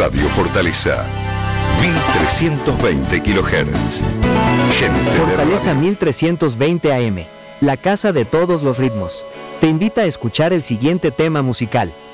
Radio Fortaleza, 1320 kHz. Gente Fortaleza 1320 AM, la casa de todos los ritmos. Te invita a escuchar el siguiente tema musical.